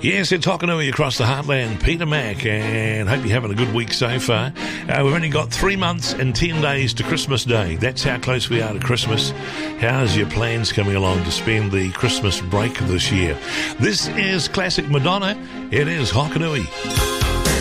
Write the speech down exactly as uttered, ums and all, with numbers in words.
Yes, it's Hokanui across the heartland. Peter Mack, and hope you're having a good week so far. Uh, we've only got three months and ten days to Christmas Day. That's how close we are to Christmas. How's your plans coming along to spend the Christmas break this year? This is classic Madonna. It is Hokanui.